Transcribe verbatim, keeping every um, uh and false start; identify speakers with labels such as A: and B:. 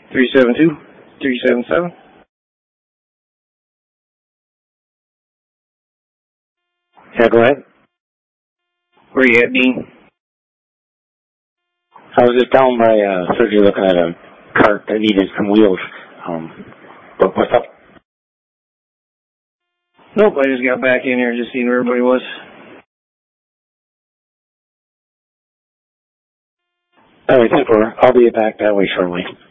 A: three seven two, three seven seven.
B: Yeah, go ahead.
A: Where you at, Dean?
B: I was just down by uh, surgery looking at a cart that needed some wheels. Um, but what's up?
A: Nope, I just got back in here, just seeing where everybody was.
B: All right, super. I'll be back that way shortly.